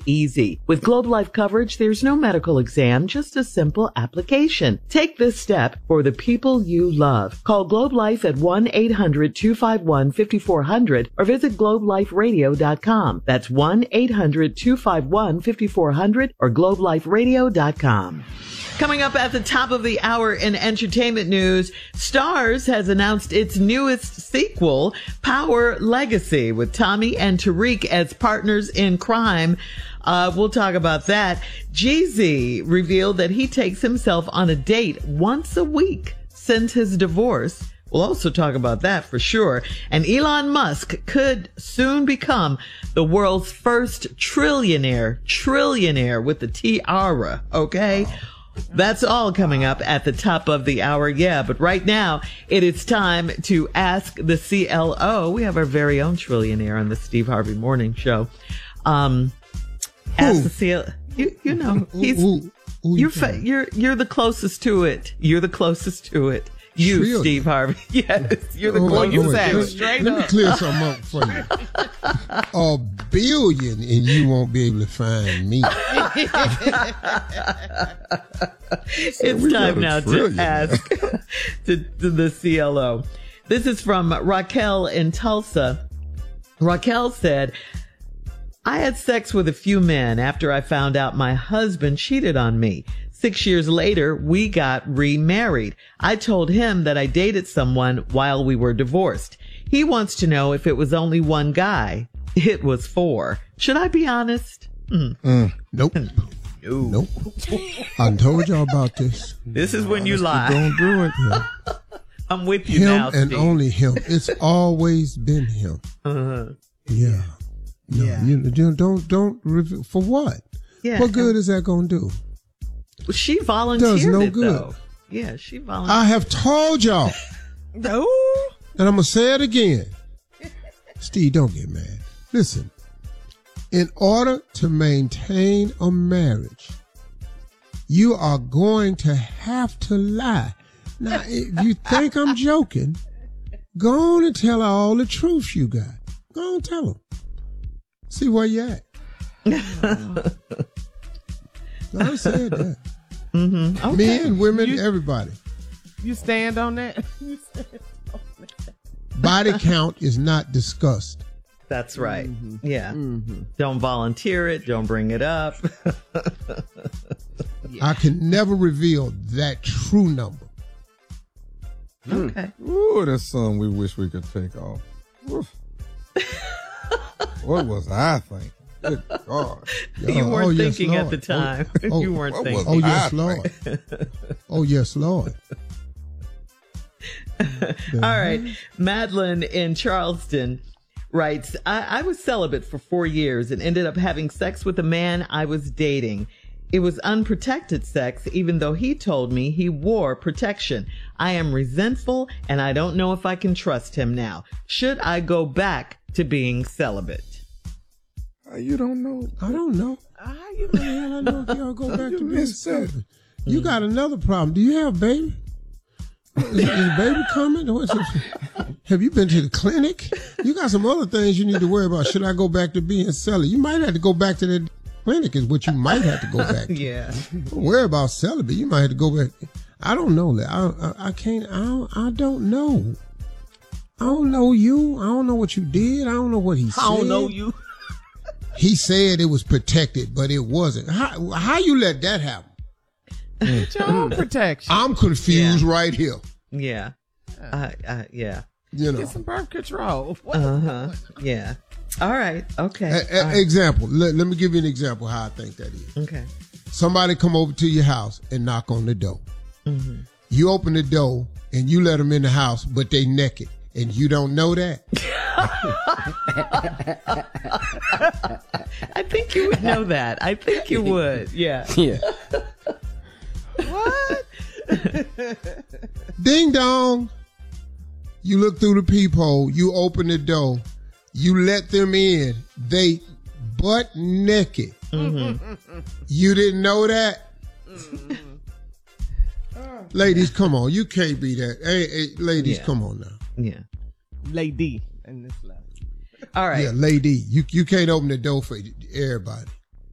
easy. With Globe Life coverage, there's no medical exam, just a simple application. Take this step for the people you love. Call Globe Life at 1-800-251-5400 or visit globeliferadio.com. That's 1-800-251-5400 or globeliferadio.com. Coming up at the top of the hour in entertainment news, Starz has announced its newest sequel, Power Legacy, with Tommy and Tariq as partners in crime. We'll talk about that. Jeezy revealed that he takes himself on a date once a week since his divorce. We'll also talk about that for sure. And Elon Musk could soon become the world's first trillionaire with the tiara, okay? Wow. That's all coming up at the top of the hour. Yeah, but right now it is time to ask the CLO. We have our very own trillionaire on the Steve Harvey Morning Show. Ask the CLO. You know, you're the closest to it. You're the closest to it. You, trillion. Steve Harvey. Yes, you're the closest. Let me clear something up for you. A billion and you won't be able to find me. It's time now to ask to the CLO. This is from Raquel in Tulsa. Raquel said, I had sex with a few men after I found out my husband cheated on me. 6 years later, we got remarried. I told him that I dated someone while we were divorced. He wants to know if it was only one guy. It was 4. Should I be honest? Nope. Nope. I told y'all about this. This is when you lie. Don't do it. Yeah. I'm with you him now, and Steve. Only him. It's always been him. Yeah. No, yeah. You don't reveal. For what? Yeah. What good is that going to do? Well, she volunteered. Does no it, good. Though. Yeah, she volunteered. I have told y'all. No. And I'm going to say it again. Steve, don't get mad. Listen, in order to maintain a marriage, you are going to have to lie. Now, if you think I'm joking, go on and tell her all the truth you got. Go on, tell them. See where you at. I said that. Mm-hmm. Okay. Men, women, everybody. You stand on that? Body count is not discussed. That's right. Mm-hmm. Yeah. Mm-hmm. Don't volunteer it. Don't bring it up. I can never reveal that true number. Okay. Ooh, that's something we wish we could take off. What was I thinking? Good God. You weren't thinking yes, at the time. You weren't thinking. Oh, yes, Lord. Oh, yes, Lord. All right. Madeline in Charleston writes, I was celibate for 4 years and ended up having sex with a man I was dating. It was unprotected sex, even though he told me he wore protection. I am resentful, and I don't know if I can trust him now. Should I go back to being celibate? You don't know. I don't know. How you the hell I know if y'all go back to being celibate? You got another problem. Do you have a baby? Is baby coming? Have you been to the clinic? You got some other things you need to worry about. Should I go back to being celibate? You might have to go back to the clinic is what you might have to go back to. Yeah. Don't worry about celibate. You might have to go back. I don't know that. I can't. I don't know. I don't know you. I don't know what you did. I don't know what he said. I don't know you. He said it was protected, but it wasn't. How you let that happen? Get your own protection. I'm confused right here. Yeah. Yeah. You know. Get some birth control. Yeah. All right. Okay. Example. Let me give you an example how I think that is. Okay. Somebody come over to your house and knock on the door. Mm-hmm. You open the door and you let them in the house, but they naked. And you don't know that? I think you would know that. I think you would. Yeah. Yeah. What? Ding dong. You look through the peephole. You open the door. You let them in. They butt naked. Mm-hmm. You didn't know that? Ladies, come on. You can't be that. Hey, ladies, come on now. Yeah. Lady. And this left. All right. Yeah, lady. You can't open the door for everybody.